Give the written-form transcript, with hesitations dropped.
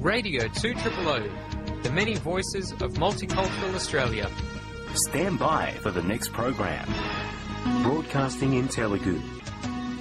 Radio 200, the many voices of multicultural Australia. Stand by for the next program. Broadcasting in Telugu.